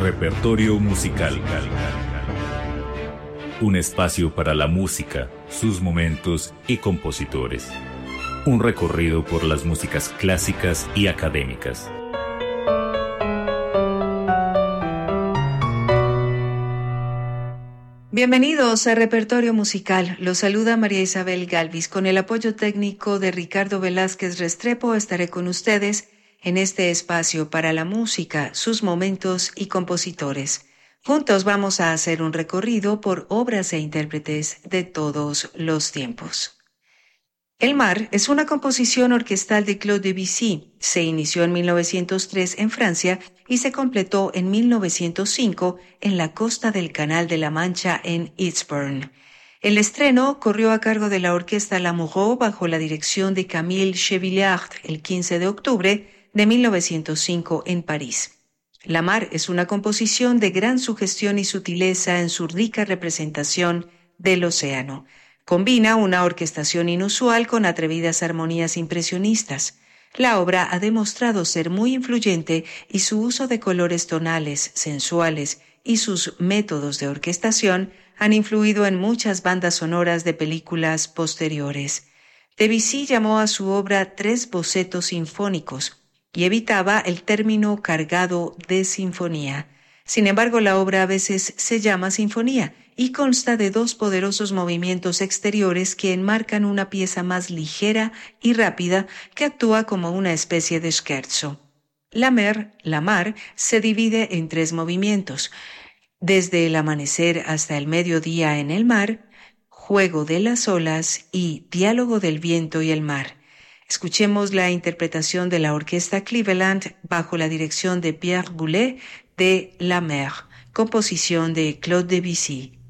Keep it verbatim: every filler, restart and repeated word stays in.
Repertorio musical. Un espacio para la música, sus momentos y compositores. Un recorrido por las músicas clásicas y académicas. Bienvenidos a Repertorio Musical. Los saluda María Isabel Galvis. Con el apoyo técnico de Ricardo Velázquez Restrepo estaré con ustedes en este espacio para la música, sus momentos y compositores. Juntos vamos a hacer un recorrido por obras e intérpretes de todos los tiempos. El mar es una composición orquestal de Claude Debussy. Se inició en mil novecientos tres en Francia y se completó en mil novecientos cinco en la costa del Canal de la Mancha en Eastbourne. El estreno corrió a cargo de la orquesta Lamoureux bajo la dirección de Camille Chevillard el quince de octubre de mil novecientos cinco en París. La mar es una composición de gran sugestión y sutileza en su rica representación del océano. Combina una orquestación inusual con atrevidas armonías impresionistas. La obra ha demostrado ser muy influyente y su uso de colores tonales, sensuales y sus métodos de orquestación han influido en muchas bandas sonoras de películas posteriores. Debussy llamó a su obra tres bocetos sinfónicos y evitaba el término cargado de sinfonía. Sin embargo, la obra a veces se llama sinfonía y consta de dos poderosos movimientos exteriores que enmarcan una pieza más ligera y rápida que actúa como una especie de scherzo. La mer, la mar, se divide en tres movimientos. Desde el amanecer hasta el mediodía en el mar, juego de las olas y diálogo del viento y el mar. Escuchemos la interpretación de la orquesta Cleveland bajo la dirección de Pierre Boulez de La Mer, composición de Claude Debussy.